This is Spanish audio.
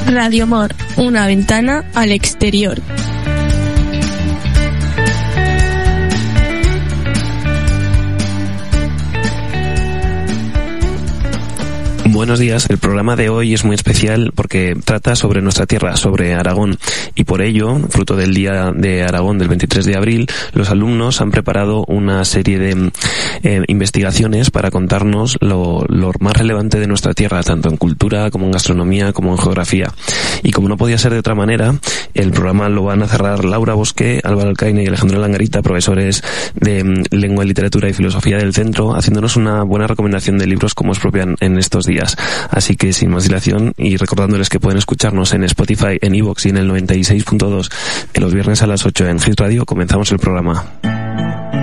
Radio Mor, una ventana al exterior. Buenos días. El programa de hoy es muy especial porque trata sobre nuestra tierra, sobre Aragón, y por ello, fruto del Día de Aragón del 23 de abril, los alumnos han preparado una serie de investigaciones para contarnos lo más relevante de nuestra tierra, tanto en cultura como en gastronomía como en geografía. Y como no podía ser de otra manera, el programa lo van a cerrar Laura Bosqué, Álvaro Alcaine y Alejandro Langarita, profesores de Lengua, Literatura y Filosofía del Centro, haciéndonos una buena recomendación de libros como es propia en estos días. Así que sin más dilación, y recordándoles que pueden escucharnos en Spotify, en iVoox y en el 96.2 los viernes a las 8 en Hit Radio, comenzamos el programa.